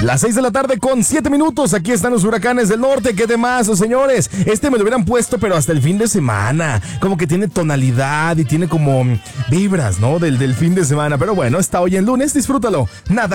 Las 6 de la tarde con 7 minutos. Aquí están los huracanes del norte. ¿Qué demás, señores? Me lo hubieran puesto, pero hasta el fin de semana. Como que tiene tonalidad y tiene como vibras, ¿no? Del fin de semana. Pero bueno, está hoy en lunes. Disfrútalo. Nada.